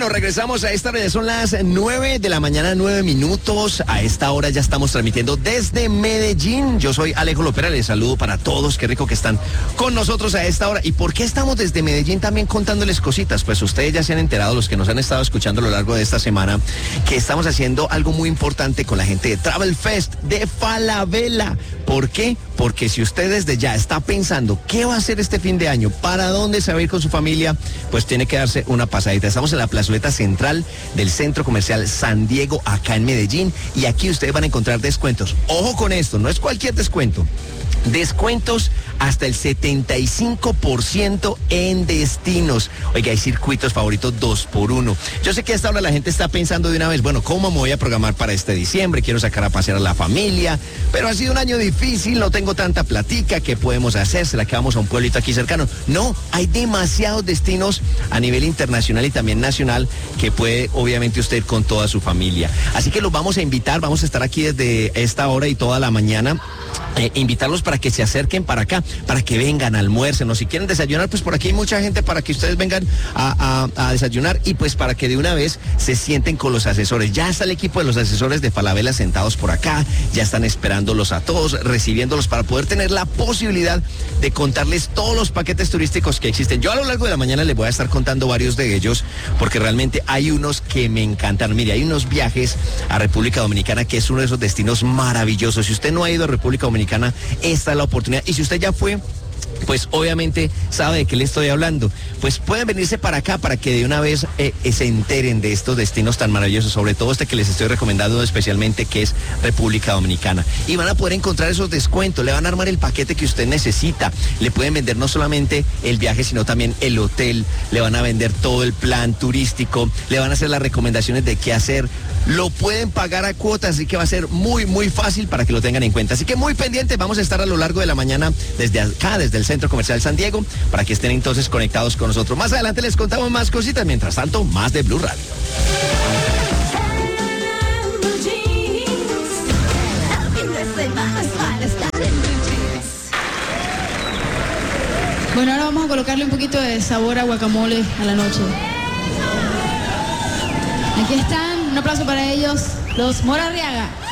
Bueno, regresamos a esta hora, son las 9 de la mañana, 9 minutos. A esta hora ya estamos transmitiendo desde Medellín. Yo soy Alejo Lopera, les saludo para todos, qué rico que están con nosotros a esta hora. ¿Y por qué estamos desde Medellín también contándoles cositas? Pues ustedes ya se han enterado, los que nos han estado escuchando a lo largo de esta semana, que estamos haciendo algo muy importante con la gente de Travel Fest de Falabella. ¿Por qué? Porque si usted desde ya está pensando qué va a hacer este fin de año, para dónde se va a ir con su familia, pues tiene que darse una pasadita. Estamos en la plazoleta central del Centro Comercial San Diego, acá en Medellín, y aquí ustedes van a encontrar descuentos. Ojo con esto, no es cualquier descuento. Descuentos hasta el 75% en destinos. Oiga, hay circuitos favoritos 2x1. Yo sé que a esta hora la gente está pensando de una vez, bueno, ¿cómo me voy a programar para este diciembre? Quiero sacar a pasear a la familia, pero ha sido un año difícil, no tengo tanta platica, ¿qué podemos hacer? ¿Será que vamos a un pueblito aquí cercano? No, hay demasiados destinos a nivel internacional y también nacional que puede, obviamente, usted ir con toda su familia. Así que los vamos a invitar, vamos a estar aquí desde esta hora y toda la mañana. Invitarlos para que se acerquen para acá, para que vengan, almuercen, o si quieren desayunar, pues por aquí hay mucha gente para que ustedes vengan a desayunar, y pues para que de una vez se sienten con los asesores. Ya está el equipo de los asesores de Falabella sentados por acá, ya están esperándolos a todos, recibiéndolos para poder tener la posibilidad de contarles todos los paquetes turísticos que existen. Yo a lo largo de la mañana les voy a estar contando varios de ellos, porque realmente hay unos que me encantan. Mire, hay unos viajes a República Dominicana que es uno de esos destinos maravillosos. Si usted no ha ido a República Dominicana, esta es la oportunidad. Y si usted ya fue, pues obviamente sabe de qué le estoy hablando. Pues pueden venirse para acá para que de una vez se enteren de estos destinos tan maravillosos, sobre todo este que les estoy recomendando especialmente, que es República Dominicana. Y van a poder encontrar esos descuentos, le van a armar el paquete que usted necesita. Le pueden vender no solamente el viaje, sino también el hotel, le van a vender todo el plan turístico, le van a hacer las recomendaciones de qué hacer. Lo pueden pagar a cuotas, así que va a ser muy, muy fácil para que lo tengan en cuenta. Así que muy pendientes, vamos a estar a lo largo de la mañana desde acá, desde el Centro Comercial San Diego, para que estén entonces conectados con nosotros. Más adelante les contamos más cositas, mientras tanto, más de Blue Radio. Bueno, ahora vamos a colocarle un poquito de sabor a guacamole a la noche. Aquí están, un aplauso para ellos, los Mora Arriaga.